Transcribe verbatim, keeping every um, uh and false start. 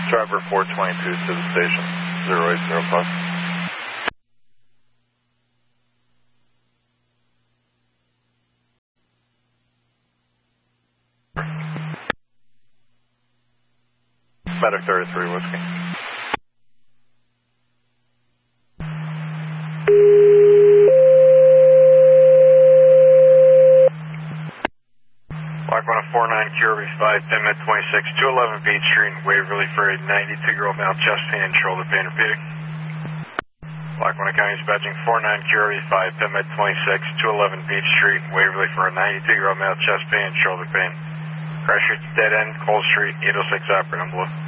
Driver four twenty-two to the station, zero eight zero five. Medic thirty-three Whiskey. Block one oh four nine, Q R V five, ten med twenty-six, two eleven Beach Street, Waverly for a ninety-two-year-old male, chest pain, shoulder pain, repeating. Block one County dispatching four nine, Q R V five, ten med twenty-six, two eleven Beach Street, Waverly for a ninety-two-year-old male, chest pain, shoulder pain. Crash street, dead end, Cole Street, eight oh six operator, I'm blue.